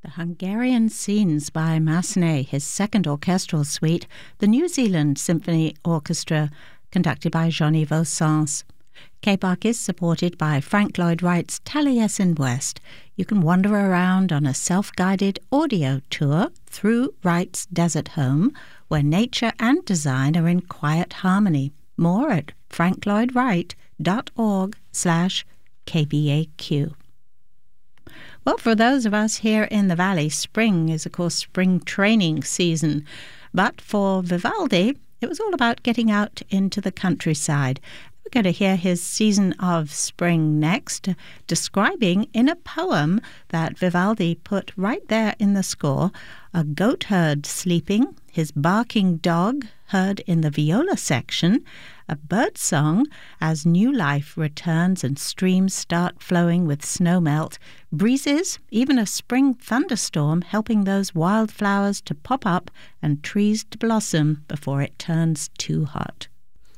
The Hungarian Scenes by Massenet, his second orchestral suite, the New Zealand Symphony Orchestra, conducted by Jean-Yves Sens. K-Bach is supported by Frank Lloyd Wright's Taliesin West. You can wander around on a self-guided audio tour through Wright's desert home, where nature and design are in quiet harmony. More at franklloydwright.org/KBAQ. Well, for those of us here in the Valley, spring is, of course, spring training season. But for Vivaldi, it was all about getting out into the countryside. We're going to hear his Season of Spring next, describing in a poem that Vivaldi put right there in the score, a goat herd sleeping, his barking dog heard in the viola section, a bird song as new life returns and streams start flowing with snow melt, breezes, even a spring thunderstorm helping those wildflowers to pop up and trees to blossom before it turns too hot.